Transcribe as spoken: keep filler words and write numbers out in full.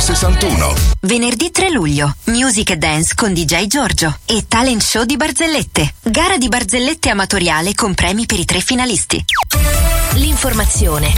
sessantuno. Venerdì tre luglio, Music e Dance con D J Giorgio e Talent Show di barzellette. Gara di barzellette amatoriale con premi per i tre finalisti. L'informazione,